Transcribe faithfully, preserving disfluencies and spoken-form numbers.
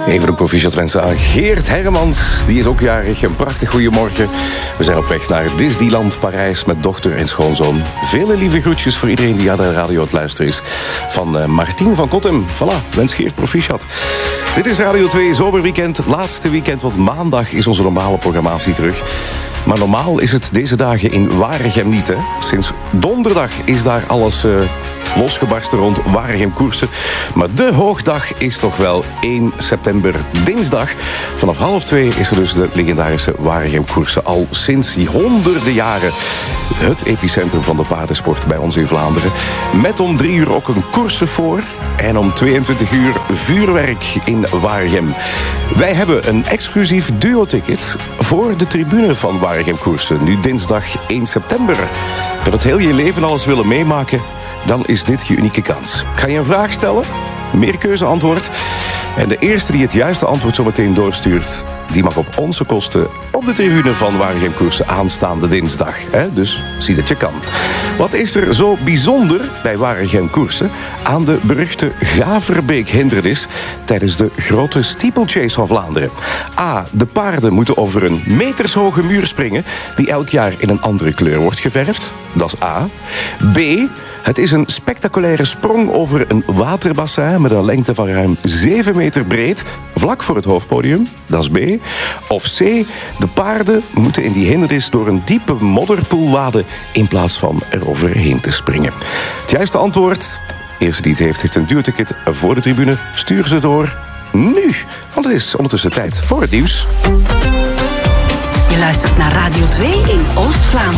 Even een proficiat wensen aan Geert Hermans. Die is ook jarig. Een prachtig goeiemorgen. We zijn op weg naar Disneyland Parijs met dochter en schoonzoon. Vele lieve groetjes voor iedereen die aan de radio aan het luisteren is. Van uh, Martien van Kottem. Voilà, wens Geert proficiat. Dit is Radio twee Zomerweekend. Laatste weekend, want maandag is onze normale programmatie terug. Maar normaal is het deze dagen in Waregem niet, hè? Sinds donderdag is daar alles uh, losgebarsten rond Waregem koersen. Maar de hoogdag is toch wel één september, dinsdag. Vanaf half twee is er dus de legendarische Waregem koersen. Al sinds die honderden jaren het epicentrum van de paardensport bij ons in Vlaanderen. Met om drie uur ook een koersen voor. En om tweeëntwintig uur vuurwerk in Waregem. Wij hebben een exclusief duo-ticket voor de tribune van Waregem koersen. Nu dinsdag één september. Wil het heel je leven alles willen meemaken? Dan is dit je unieke kans. Ga je een vraag stellen? Meerkeuzeantwoord. En de eerste die het juiste antwoord zo meteen doorstuurt, die mag op onze kosten op de tribune van Waregem koersen aanstaande dinsdag. Hè? Dus zie dat je kan. Wat is er zo bijzonder bij Waregem koersen aan de beruchte Gaverbeek-hindernis tijdens de grote steeplechase van Vlaanderen? A. De paarden moeten over een metershoge muur springen die elk jaar in een andere kleur wordt geverfd. Dat is A. B. Het is een spectaculaire sprong over een waterbassin met een lengte van ruim zeven meter breed, vlak voor het hoofdpodium. Dat is B. Of C. De paarden moeten in die hindernis door een diepe modderpoel waden in plaats van eroverheen te springen. Het juiste antwoord, de eerste die het heeft, heeft een duurticket voor de tribune. Stuur ze door nu, want het is ondertussen tijd voor het nieuws. Je luistert naar Radio twee in Oost-Vlaanderen.